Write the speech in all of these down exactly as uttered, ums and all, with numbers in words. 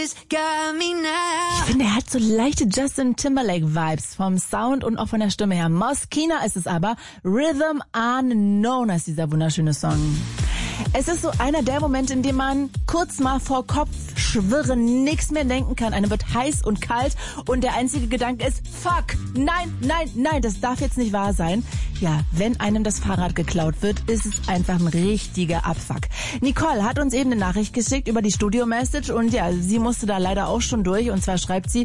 Ich finde, er hat so leichte Justin Timberlake-Vibes vom Sound und auch von der Stimme her. Moskina ist es aber. Rhythm Unknown heißt dieser wunderschöne Song. Es ist so einer der Momente, in dem man kurz mal vor Kopfschwirren nichts mehr denken kann. Einem wird heiß und kalt und der einzige Gedanke ist, fuck, nein, nein, nein, das darf jetzt nicht wahr sein. Ja, wenn einem das Fahrrad geklaut wird, ist es einfach ein richtiger Abfuck. Nicole hat uns eben eine Nachricht geschickt über die Studio-Message und ja, sie musste da leider auch schon durch. Und zwar schreibt sie,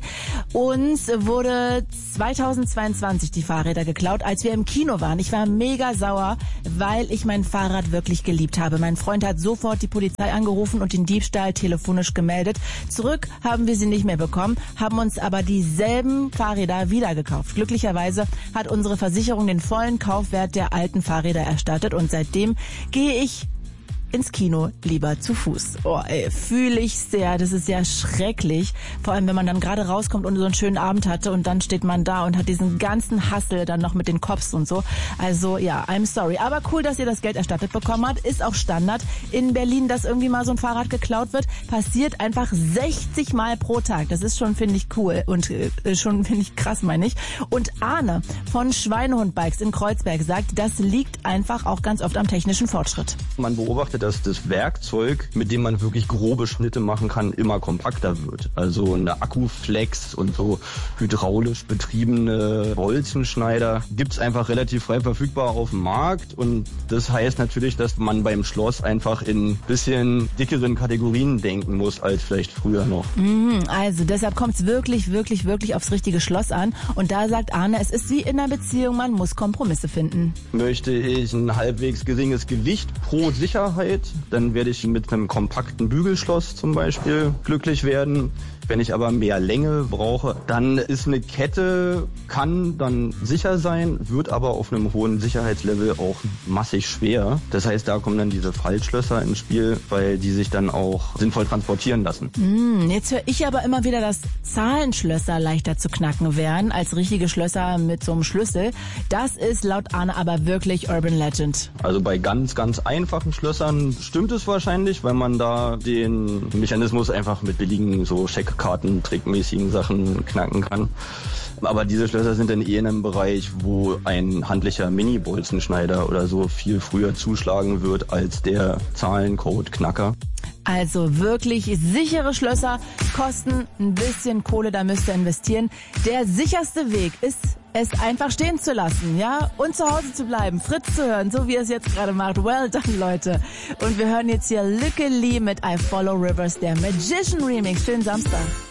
uns wurde zweitausendzweiundzwanzig die Fahrräder geklaut, als wir im Kino waren. Ich war mega sauer, weil ich mein Fahrrad wirklich geliebt habe. Mein Freund hat sofort die Polizei angerufen und den Diebstahl telefonisch gemeldet. Zurück haben wir sie nicht mehr bekommen, haben uns aber dieselben Fahrräder wieder gekauft. Glücklicherweise hat unsere Versicherung den vollen Kaufwert der alten Fahrräder erstattet und seitdem gehe ich ins Kino lieber zu Fuß. Oh, ey, fühle ich sehr. Das ist ja schrecklich. Vor allem, wenn man dann gerade rauskommt und so einen schönen Abend hatte und dann steht man da und hat diesen ganzen Hassel dann noch mit den Cops und so. Also ja, I'm sorry. Aber cool, dass ihr das Geld erstattet bekommen habt. Ist auch Standard in Berlin, dass irgendwie mal so ein Fahrrad geklaut wird. Passiert einfach sechzig Mal pro Tag. Das ist schon, finde ich, cool und äh, schon, finde ich, krass, meine ich. Und Arne von Schweinehund Bikes in Kreuzberg sagt, das liegt einfach auch ganz oft am technischen Fortschritt. Man beobachtet, dass das Werkzeug, mit dem man wirklich grobe Schnitte machen kann, immer kompakter wird. Also eine Akkuflex und so hydraulisch betriebene Bolzenschneider gibt's einfach relativ frei verfügbar auf dem Markt und das heißt natürlich, dass man beim Schloss einfach in bisschen dickeren Kategorien denken muss als vielleicht früher noch. Also deshalb kommt's wirklich, wirklich, wirklich aufs richtige Schloss an und da sagt Arne, es ist wie in einer Beziehung, man muss Kompromisse finden. Möchte ich ein halbwegs geringes Gewicht pro Sicherheit, dann werde ich mit einem kompakten Bügelschloss zum Beispiel glücklich werden. Wenn ich aber mehr Länge brauche, dann ist eine Kette, kann dann sicher sein, wird aber auf einem hohen Sicherheitslevel auch massig schwer. Das heißt, da kommen dann diese Faltschlösser ins Spiel, weil die sich dann auch sinnvoll transportieren lassen. Mm, jetzt höre ich aber immer wieder, dass Zahlenschlösser leichter zu knacken wären als richtige Schlösser mit so einem Schlüssel. Das ist laut Arne aber wirklich Urban Legend. Also bei ganz, ganz einfachen Schlössern stimmt es wahrscheinlich, weil man da den Mechanismus einfach mit billigen so Scheckkarten, trickmäßigen Sachen knacken kann. Aber diese Schlösser sind dann eh in einem Bereich, wo ein handlicher Mini-Bolzenschneider oder so viel früher zuschlagen wird als der Zahlencode-Knacker. Also wirklich sichere Schlösser kosten ein bisschen Kohle, da müsst ihr investieren. Der sicherste Weg ist, es einfach stehen zu lassen, ja? Und zu Hause zu bleiben, Fritz zu hören, so wie er es jetzt gerade macht. Well done, Leute. Und wir hören jetzt hier Lücke Lee mit I Follow Rivers, der Magician Remix. Schönen Samstag.